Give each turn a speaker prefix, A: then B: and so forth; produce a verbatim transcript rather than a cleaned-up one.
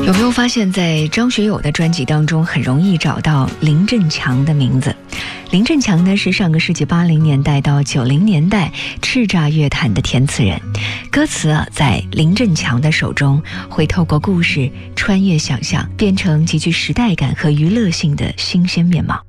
A: 有没有发现在张学友的专辑当中很容易找到林振强的名字？林振强呢是上个世纪八零年代到九零年代叱咤乐坛的填词人，歌词啊在林振强的手中会透过故事穿越想象，变成极具时代感和娱乐性的新鲜面貌。